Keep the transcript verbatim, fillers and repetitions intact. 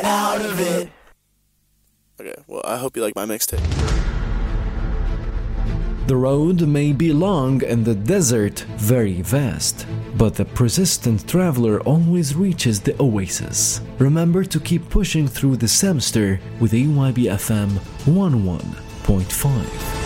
out of it. Okay, well, I hope you like my mixtape. The road may be long and the desert very vast, but the persistent traveler always reaches the oasis. Remember to keep pushing through the semester with A Y B F M one oh one point five.